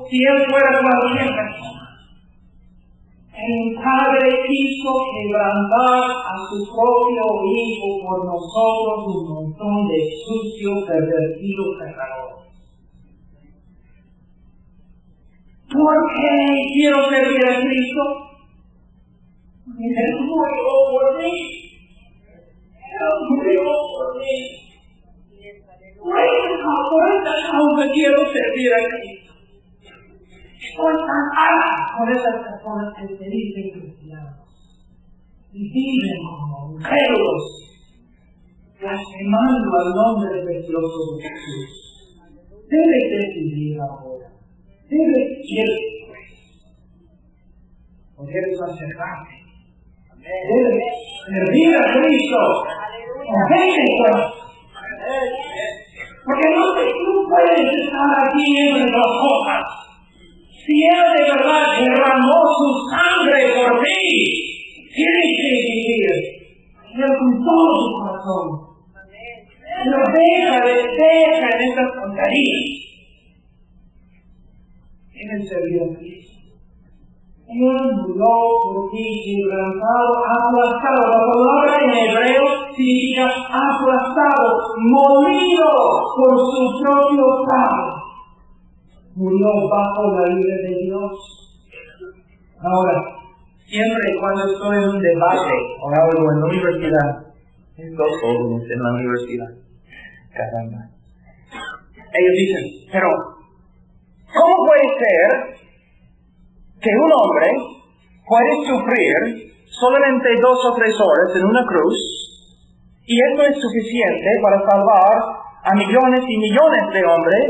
si Él fuera cualquier persona. El Padre quiso quebrantar a su propio Hijo por nosotros, un montón de sucios, pervertidos pecadores. ¿Por qué quiero servir a Cristo? Él murió por mí. Él murió por mí. Por esta causa quiero servir a Cristo. Estoy tan harta con esas personas que se dicen cristianos y viven como incrédulos, blasfemando al nombre precioso de Jesús. Debes decidir ahora. Debes ir, pues. Porque eres sacerdote. Debes servir a Cristo. Vete, pues. Porque no puedes estar aquí entre las hojas. Si Él de verdad derramó su sangre por ti, tienes que vivir. Él con todo su corazón. Pero deja en estas tonterías. Tienes que servir a Cristo. Él murió por ti, quebrantado, aplastado. La palabra en hebreo significa aplastado, molido por su propio Padre. Murió bajo la ira de Dios. Ahora, siempre cuando estoy en un debate o algo en la universidad, estos jóvenes en la universidad, caramba, ellos dicen, pero ¿cómo puede ser que un hombre puede sufrir solamente 2 o 3 horas en una cruz y esto es suficiente para salvar a millones y millones de hombres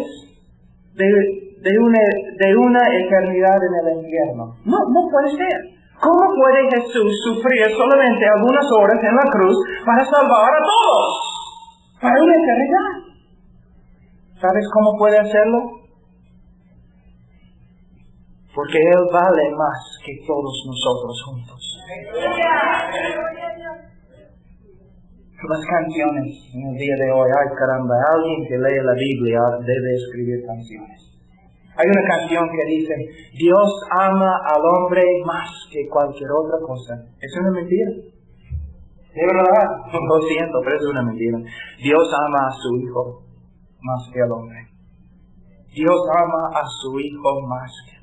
de una eternidad en el infierno? No puede ser. ¿Cómo puede Jesús sufrir solamente algunas horas en la cruz para salvar a todos? Para una eternidad. ¿Sabes cómo puede hacerlo? Porque Él vale más que todos nosotros juntos. Las canciones en el día de hoy, ay caramba, alguien que lee la Biblia debe escribir canciones. Hay una canción que dice, Dios ama al hombre más que cualquier otra cosa. Es una mentira. De verdad, lo siento, pero es una mentira. Dios ama a su Hijo más que al hombre. Dios ama a su Hijo más que